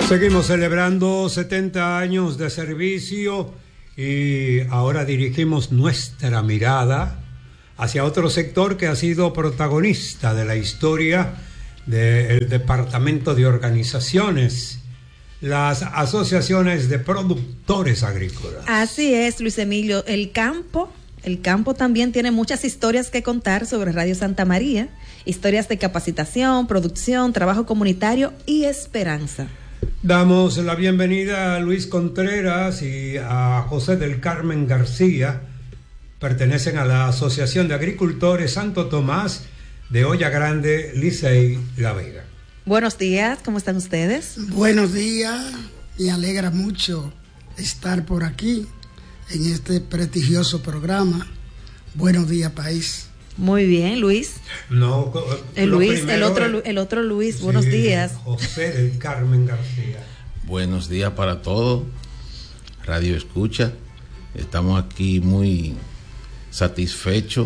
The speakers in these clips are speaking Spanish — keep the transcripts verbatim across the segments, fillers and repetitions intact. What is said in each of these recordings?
Seguimos celebrando setenta años de servicio y ahora dirigimos nuestra mirada hacia otro sector que ha sido protagonista de la historia del Departamento de Organizaciones, las asociaciones de productores agrícolas. Así es, Luis Emilio, el campo, el campo también tiene muchas historias que contar sobre Radio Santa María, historias de capacitación, producción, trabajo comunitario y esperanza. Damos la bienvenida a Luis Contreras y a José del Carmen García. Pertenecen a la Asociación de Agricultores Santo Tomás de Olla Grande, Licey, La Vega. Buenos días, ¿cómo están ustedes? Buenos días, me alegra mucho estar por aquí en este prestigioso programa. Buenos días, país. Muy bien, Luis. No, el Luis, el otro, es, el otro Luis, sí, buenos días. José del Carmen García. Buenos días para todos. Radio Escucha. Estamos aquí muy satisfechos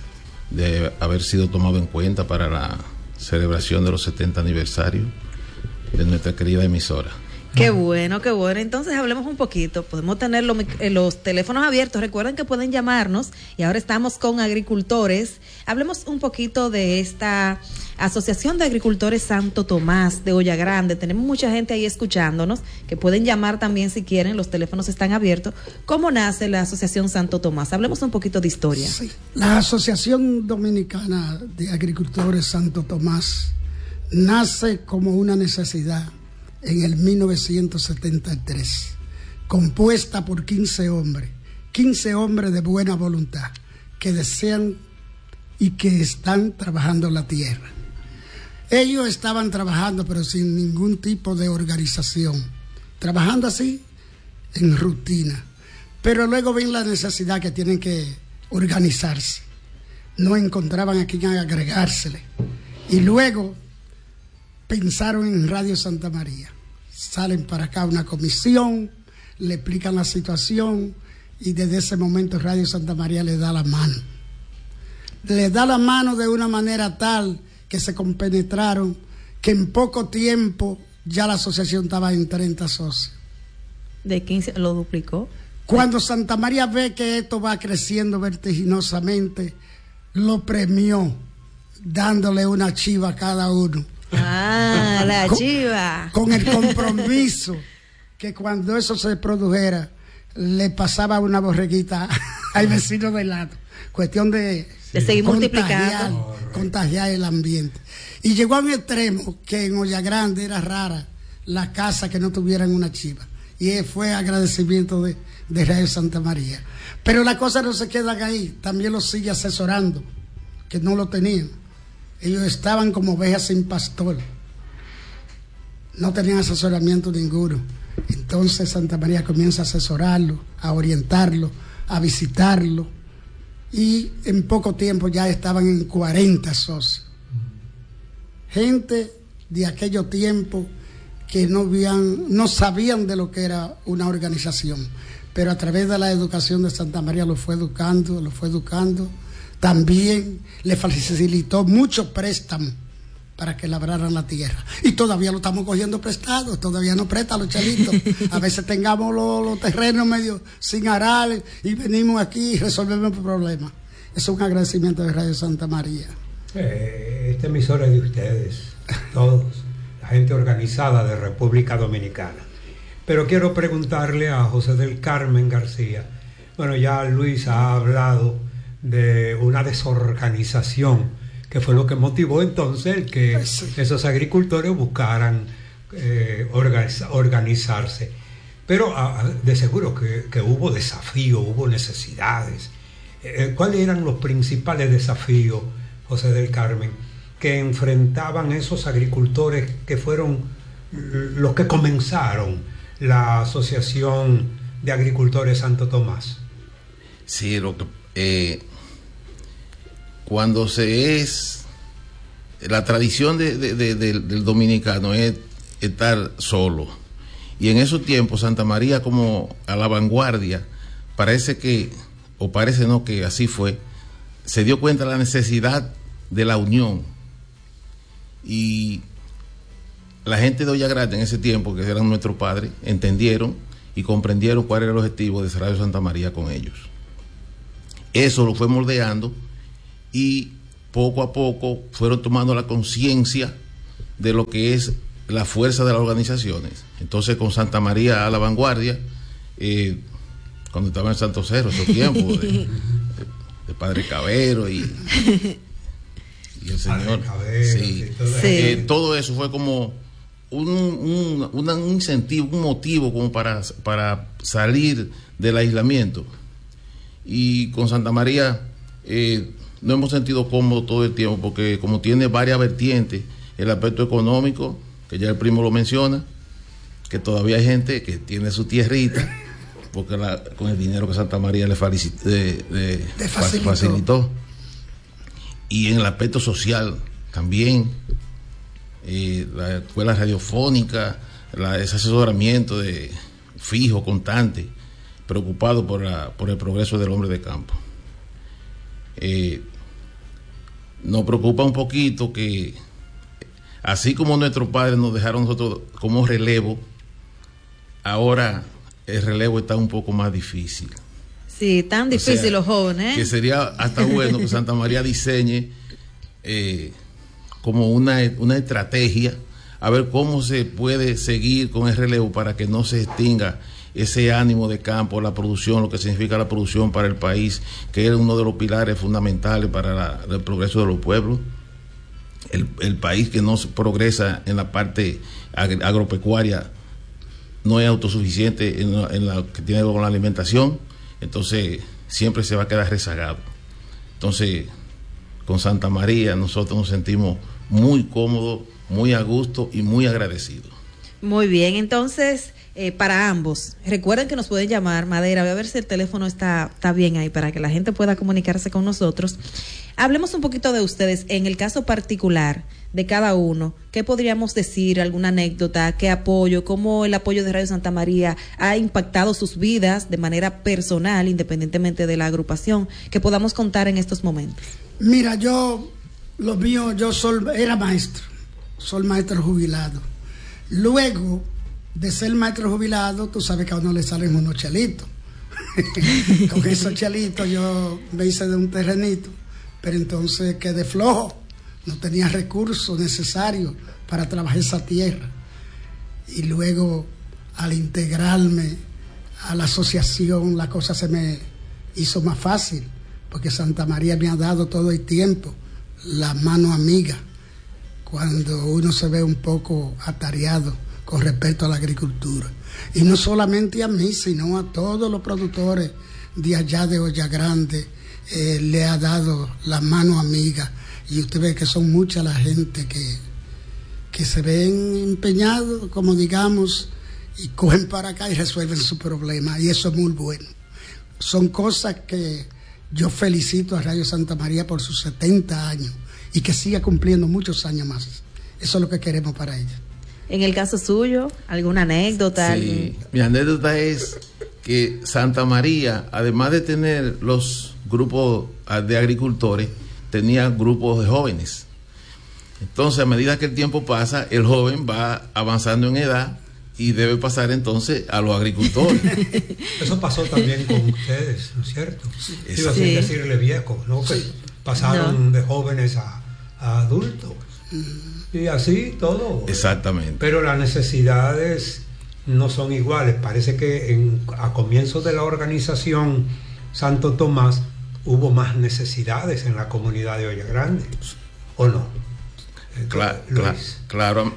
de haber sido tomado en cuenta para la celebración de los setenta aniversarios de nuestra querida emisora. Qué bueno, qué bueno. Entonces hablemos un poquito. Podemos tener los, los teléfonos abiertos. Recuerden que pueden llamarnos y ahora estamos con agricultores. Hablemos un poquito de esta Asociación de Agricultores Santo Tomás de Olla Grande. Tenemos mucha gente ahí escuchándonos que pueden llamar también si quieren. Los teléfonos están abiertos. ¿Cómo nace la Asociación Santo Tomás? Hablemos un poquito de historia. Sí. La Asociación Dominicana de Agricultores Santo Tomás nace como una necesidad en el mil novecientos setenta y tres, compuesta por quince hombres, quince hombres de buena voluntad, que desean y que están trabajando la tierra. Ellos estaban trabajando, pero sin ningún tipo de organización, trabajando así, en rutina. Pero luego ven la necesidad que tienen que organizarse. No encontraban a quién agregársele. Y luego pensaron en Radio Santa María. Salen para acá una comisión, le explican la situación y desde ese momento Radio Santa María le da la mano. Le da la mano de una manera tal que se compenetraron que en poco tiempo ya la asociación estaba en treinta socios. ¿De quince lo duplicó? Cuando Santa María ve que esto va creciendo vertiginosamente, lo premió dándole una chiva a cada uno. Ah, la con, chiva. Con el compromiso que cuando eso se produjera, le pasaba una borreguita al vecino de lado. Cuestión de, de seguir contagiar, multiplicando. Contagiar el ambiente. Y llegó a un extremo que en Olla Grande era rara la casa que no tuvieran una chiva. Y fue agradecimiento de, de Radio Santa María. Pero la cosa no se queda ahí, también lo sigue asesorando, que no lo tenían. Ellos estaban como ovejas sin pastor. No tenían asesoramiento ninguno. Entonces Santa María comienza a asesorarlo, a orientarlo, a visitarlo. Y en poco tiempo ya estaban en cuarenta socios. Gente de aquellos tiempos que no, habían, no sabían de lo que era una organización. Pero a través de la educación de Santa María lo fue educando, lo fue educando. También le facilitó muchos préstamos para que labraran la tierra. Y todavía lo estamos cogiendo prestado, todavía no presta los chelitos. A veces tengamos los, los terrenos medio sin arar y venimos aquí y resolvemos el problema. Es un agradecimiento de Radio Santa María. Eh, esta emisora es de ustedes, todos, la gente organizada de República Dominicana. Pero quiero preguntarle a José del Carmen García. Bueno, ya Luis ha hablado de una desorganización, que fue lo que motivó entonces el que esos agricultores buscaran eh, organiz- organizarse. Pero a, de seguro que, que hubo desafíos, hubo necesidades. Eh, ¿Cuáles eran los principales desafíos, José del Carmen, que enfrentaban esos agricultores que fueron los que comenzaron la Asociación de Agricultores Santo Tomás? Sí, lo que eh, cuando se es la tradición de, de, de, de, del dominicano es estar solo, y en esos tiempos Santa María, como a la vanguardia, parece que, o parece no que así fue, se dio cuenta de la necesidad de la unión, y la gente de Olla Grande en ese tiempo, que eran nuestros padres, entendieron y comprendieron cuál era el objetivo de Radio Santa María con ellos. Eso lo fue moldeando y poco a poco fueron tomando la conciencia de lo que es la fuerza de las organizaciones. Entonces, con Santa María a la vanguardia, eh, cuando estaba en Santo Cerro, esos tiempos de, de, de Padre Cabero y, y el señor Cabero, sí, y todo, sí. Eh, todo eso fue como un, un, un, un incentivo, un motivo como para, para salir del aislamiento. Y con Santa María eh, nos hemos sentido cómodos todo el tiempo, porque como tiene varias vertientes, el aspecto económico, que ya el primo lo menciona, que todavía hay gente que tiene su tierrita, porque la, con el dinero que Santa María le falicit, de, de, de facilitó. facilitó. Y en el aspecto social también, eh, la escuela radiofónica, la, ese asesoramiento de fijo, constante, preocupado por, la, por el progreso del hombre de campo. Eh, nos preocupa un poquito que, así como nuestros padres nos dejaron nosotros como relevo, ahora el relevo está un poco más difícil. Sí, tan difícil, o sea, los jóvenes. Que sería hasta bueno que Santa María diseñe eh, como una, una estrategia a ver cómo se puede seguir con el relevo para que no se extinga ese ánimo de campo, la producción, lo que significa la producción para el país, que es uno de los pilares fundamentales para la, el progreso de los pueblos. El, el país que no progresa en la parte ag, agropecuaria no es autosuficiente en, en la que tiene que ver con la alimentación, entonces siempre se va a quedar rezagado. Entonces, con Santa María nosotros nos sentimos muy cómodos, muy a gusto y muy agradecidos. Muy bien, entonces, eh, para ambos, recuerden que nos pueden llamar, Madera, voy a ver si el teléfono está, está bien ahí para que la gente pueda comunicarse con nosotros. Hablemos un poquito de ustedes, en el caso particular de cada uno, ¿qué podríamos decir? ¿Alguna anécdota? ¿Qué apoyo? ¿Cómo el apoyo de Radio Santa María ha impactado sus vidas de manera personal, independientemente de la agrupación, que podamos contar en estos momentos? Mira, yo, lo mío, yo soy, era maestro, soy maestro jubilado. Luego de ser maestro jubilado, tú sabes que a uno le salen unos chelitos. Con esos chelitos yo me hice de un terrenito, pero entonces quedé flojo, no tenía recursos necesarios para trabajar esa tierra. Y luego, al integrarme a la asociación, la cosa se me hizo más fácil, porque Santa María me ha dado todo el tiempo la mano amiga cuando uno se ve un poco atareado con respecto a la agricultura. Y no solamente a mí, sino a todos los productores de allá de Olla Grande, eh, le ha dado la mano amiga. Y usted ve que son mucha la gente que, que se ven empeñados, como digamos, y cogen para acá y resuelven su problema. Y eso es muy bueno. Son cosas que yo felicito a Radio Santa María por sus setenta años y que siga cumpliendo muchos años más. Eso es lo que queremos para ella. En el caso suyo, ¿alguna anécdota? Sí, mi anécdota es que Santa María, además de tener los grupos de agricultores, tenía grupos de jóvenes. Entonces, a medida que el tiempo pasa, el joven va avanzando en edad y debe pasar entonces a los agricultores. Eso pasó también con ustedes, ¿no es cierto? Sí. Iba sin decirle viejo, ¿no? Que sí. Pasaron no. de jóvenes a, a adultos. Y así todo. Exactamente. Pero las necesidades no son iguales. Parece que en, a comienzos de la organización Santo Tomás hubo más necesidades en la comunidad de Olla Grande, ¿o no? Claro, claro, claro.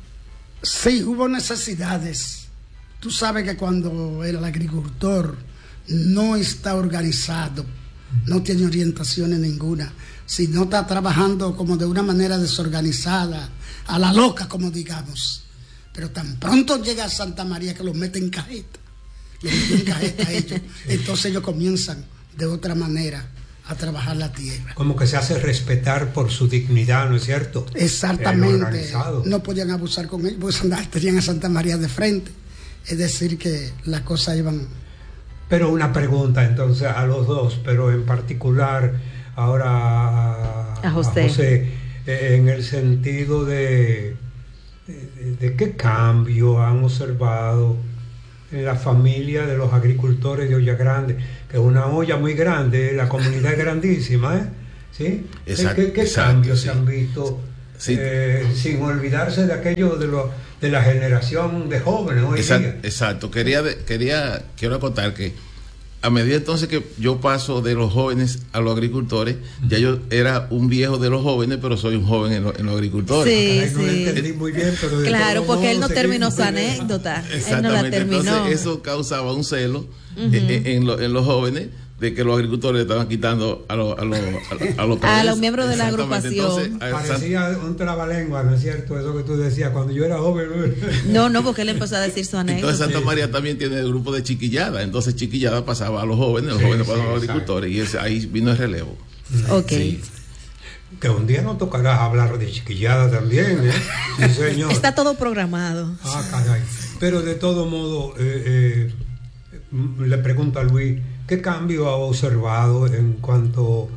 Sí, hubo necesidades. Tú sabes que cuando el agricultor no está organizado, no tiene orientaciones ninguna, si no está trabajando como de una manera desorganizada, a la loca, como digamos, pero tan pronto llega a Santa María que los mete en cajeta, los mete en cajeta a ellos, entonces ellos comienzan de otra manera a trabajar la tierra. Como que se hace respetar por su dignidad, ¿no es cierto? Exactamente. No podían abusar con ellos, porque tenían a Santa María de frente. Es decir, que las cosas iban... Pero una pregunta entonces a los dos, pero en particular ahora a, a José, a José eh, en el sentido de, de, de qué cambio han observado en la familia de los agricultores de Olla Grande, que es una olla muy grande, la comunidad es grandísima, ¿eh? ¿Sí? Exacto, ¿Qué, qué exacto, cambios sí. se han visto? Sí. Eh, sin olvidarse de aquello de, lo, de la generación de jóvenes hoy Exacto, día. exacto. Quería, quería, quiero acotar que a medida entonces que yo paso de los jóvenes a los agricultores, uh-huh. ya yo era un viejo de los jóvenes, pero soy un joven en, lo, en los agricultores. Sí, Ay, no sí. lo entendí muy bien, pero de claro, todos porque él no modos, terminó su seguimos anécdota. Exactamente. Él no la terminó. Entonces eso causaba un celo uh-huh. en, en, lo, en los jóvenes, de que los agricultores estaban quitando a los a los a los, a los miembros de la agrupación. Entonces, parecía un trabalengua, ¿no es cierto? Eso que tú decías cuando yo era joven. No, no, porque él empezó a decir su anécdota. Entonces Santa María también tiene el grupo de chiquillada. Entonces chiquillada pasaba a los jóvenes, los sí, jóvenes pasaban sí, a los agricultores, y ese, ahí vino el relevo. Ok. Sí. Que un día nos tocará hablar de chiquillada también, ¿eh? Sí, señor. Está todo programado. Ah, caray. Pero de todo modo, eh, eh, le pregunto a Luis, ¿qué cambio ha observado en cuanto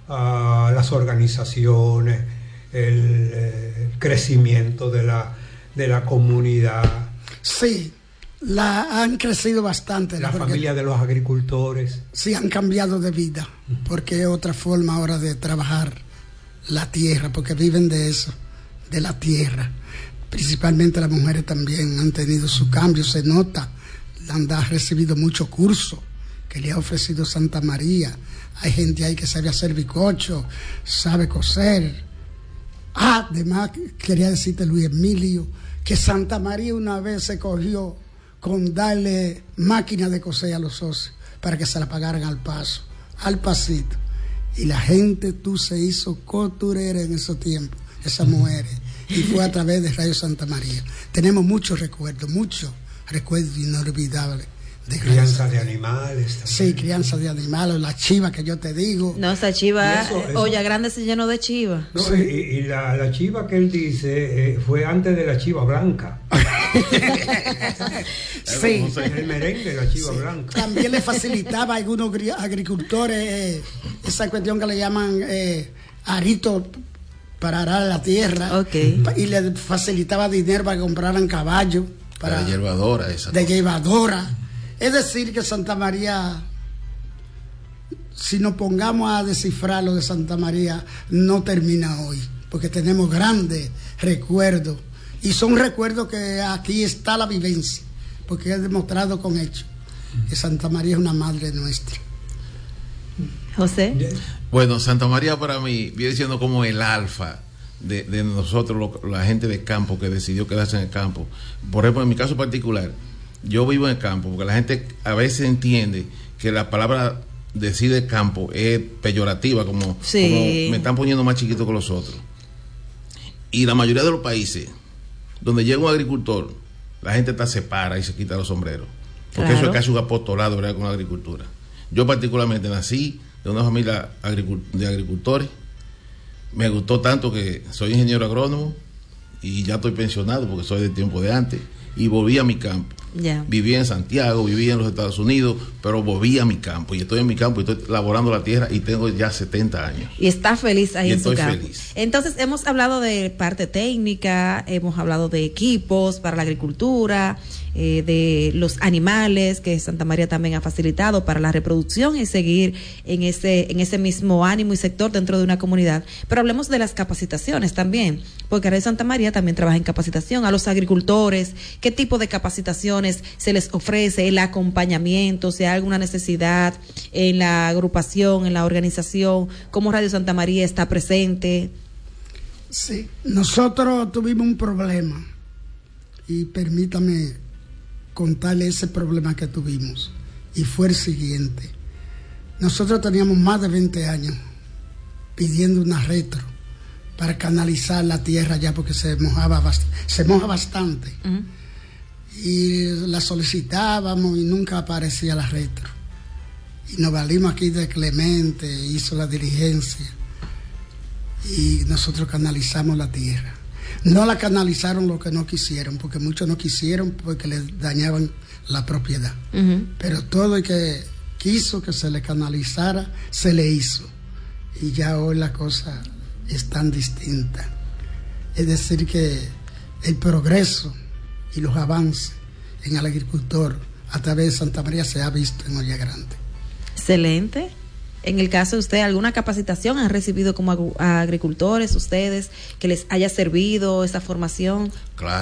a las organizaciones, el, el crecimiento de la, de la comunidad? Sí, la, han crecido bastante. La familia de los agricultores. Sí, han cambiado de vida, porque es otra forma ahora de trabajar la tierra, porque viven de eso, de la tierra. Principalmente las mujeres también han tenido su cambio, se nota, han recibido mucho curso que le ha ofrecido Santa María. Hay gente ahí que sabe hacer bizcocho, sabe coser. Ah, además, quería decirte, Luis Emilio, que Santa María una vez se cogió con darle máquina de coser a los socios para que se la pagaran al paso, al pasito. Y la gente, tú, se hizo costurera en esos tiempos, esas mujeres. Y fue a través de Radio Santa María. Tenemos muchos recuerdos, muchos recuerdos inolvidables. De crianza de animales también. Sí, crianza de animales, la chiva que yo te digo. No, esa chiva, eso, eso, Olla Grande se llenó de chiva. No, sí. Y, y la, la chiva que él dice eh, fue antes de la chiva blanca. Sí. El merengue de la chiva sí. blanca. También le facilitaba a algunos agricultores eh, esa cuestión que le llaman eh, arito para arar la tierra. Okay. Y le facilitaba dinero para que compraran caballos. Para, de llevadora, esa de cosa. llevadora. Es decir, que Santa María, si nos pongamos a descifrar lo de Santa María, no termina hoy, porque tenemos grandes recuerdos, y son recuerdos que aquí está la vivencia, porque es demostrado con hechos que Santa María es una madre nuestra. José. Bueno, Santa María para mí viene siendo como el alfa de, de nosotros, lo, la gente de campo que decidió quedarse en el campo. Por ejemplo, en mi caso particular, yo vivo en el campo, porque la gente a veces entiende que la palabra decir de campo es peyorativa, como, sí. como me están poniendo más chiquito que los otros. Y la mayoría de los países donde llega un agricultor, la gente está se para y se quita los sombreros, porque claro. eso es casi un apostolado, ¿verdad?, con la agricultura. Yo particularmente nací de una familia de agricultores, me gustó tanto que soy ingeniero agrónomo y ya estoy pensionado porque soy del tiempo de antes, y volví a mi campo. Yeah. Viví en Santiago, viví en los Estados Unidos, pero volví a mi campo, y estoy en mi campo y estoy laborando la tierra, y tengo ya setenta años. Y está feliz ahí y en su campo. Feliz. Entonces hemos hablado de parte técnica, hemos hablado de equipos para la agricultura, eh, de los animales que Santa María también ha facilitado para la reproducción y seguir en ese en ese mismo ánimo y sector dentro de una comunidad. Pero hablemos de las capacitaciones también, porque Radio Santa María también trabaja en capacitación a los agricultores. ¿Qué tipo de capacitaciones se les ofrece? El acompañamiento, si hay alguna necesidad en la agrupación, en la organización, ¿cómo Radio Santa María está presente? Sí, nosotros tuvimos un problema, y permítame contarle ese problema que tuvimos, y fue el siguiente. Nosotros teníamos más de veinte años pidiendo una retro para canalizar la tierra ya, porque se mojaba bast- se moja bastante. Uh-huh. Y la solicitábamos y nunca aparecía la retro. Y nos valimos aquí de Clemente, hizo la diligencia y nosotros canalizamos la tierra. No la canalizaron los que no quisieron, porque muchos no quisieron porque les dañaban la propiedad. Uh-huh. Pero todo el que quiso que se le canalizara, se le hizo. Y ya hoy la cosa es tan distinta. Es decir que el progreso y los avances en el agricultor a través de Santa María se ha visto en Olla Grande. Excelente. En el caso de usted, ¿alguna capacitación han recibido como agricultores ustedes que les haya servido esa formación? Claro.